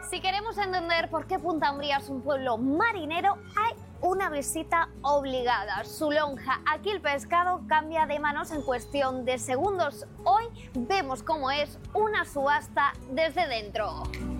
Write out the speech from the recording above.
Si queremos entender por qué Punta Umbría es un pueblo marinero, hay una visita obligada. Su lonja, aquí el pescado cambia de manos en cuestión de segundos. Hoy vemos cómo es una subasta desde dentro.